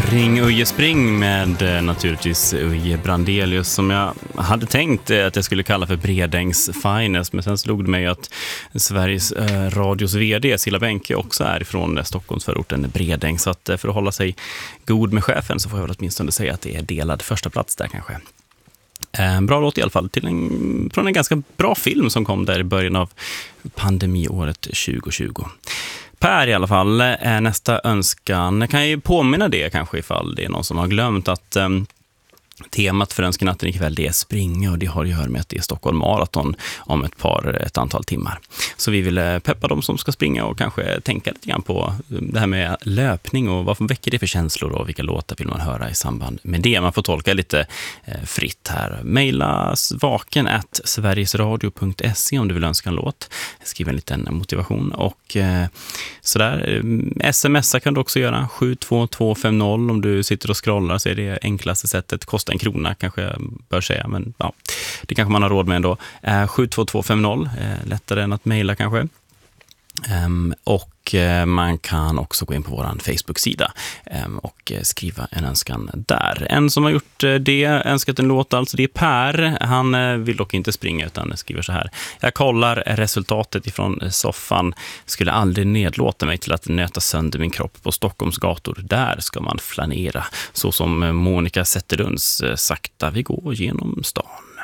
Ring Uje Spring med naturligtvis Uje Brandelius, som jag hade tänkt att jag skulle kalla för Bredängs finest, men sen slog det mig att Sveriges radios vd Silla Bänke också är från Stockholmsförorten Bredäng, så att för att hålla sig god med chefen så får jag väl åtminstone säga att det är delad första plats där kanske. Bra låt i alla fall från en ganska bra film som kom där i början av pandemiåret 2020. Per i alla fall är nästa önskan. Jag kan ju påminna det kanske ifall det är någon som har glömt att temat för önskenatten ikväll det är springa, och det har ju att göra med att det är Stockholm Marathon om ett antal timmar. Så vi vill peppa dem som ska springa och kanske tänka lite grann på det här med löpning och vad väcker det för känslor och vilka låtar vill man höra i samband med det. Man får tolka lite fritt här. Maila svaken@sverigesradio.se om du vill önska en låt. Skriv en liten motivation och sådär. Smsa kan du också göra 72250 om du sitter och scrollar, så är det enklaste sättet. Kostar 1 krona kanske jag bör säga, men ja, det kanske man har råd med ändå. 72250, lättare än att mejla kanske. Och man kan också gå in på vår Facebook-sida och skriva en önskan där. En som har gjort det, önskat en låt, alltså det är Per. Han vill dock inte springa utan skriver så här: jag kollar resultatet ifrån soffan, skulle aldrig nedlåta mig till att nöta sönder min kropp på Stockholms gator. Där ska man flanera, så som Monica Zetterlunds Sakta vi går genom stan.